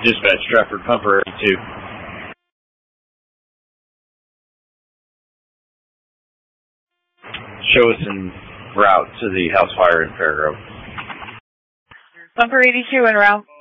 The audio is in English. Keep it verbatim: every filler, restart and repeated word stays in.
Dispatch Stratford Pumper eighty-two. Show us en route to the house fire in Fairgrove. Pumper eighty-two en route.